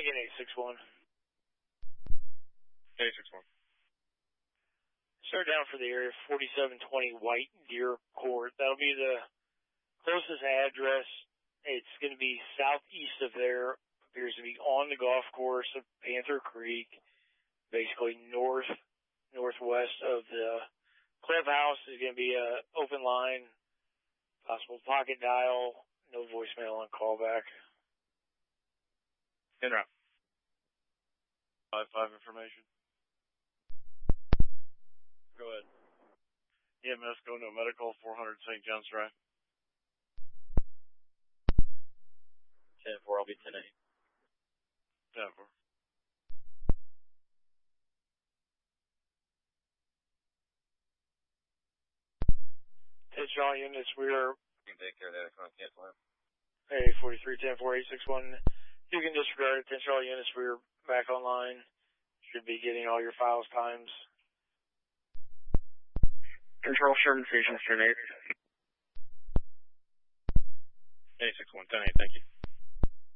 again, 861. 861. Start down for the area, 4720 White Deer Court. That'll be the closest address. It's going to be southeast of there. Appears to be on the golf course of Panther Creek, basically northwest of the clubhouse. Is going to be an open line, possible pocket dial, no voicemail on callback. En route. 5-5 information. Go ahead. EMS going to a medical, 400 St. John's Drive. 10-4, I'll be 10-8. 10-4. Attention all units, we are... You can take care of that if you want to cancel it. Hey, 43-10-4-861. You can disregard. Attention all units, we're back online. Should be getting all your files times. Control Sherman Fusion, Stream 8. 861, 10-8, thank you.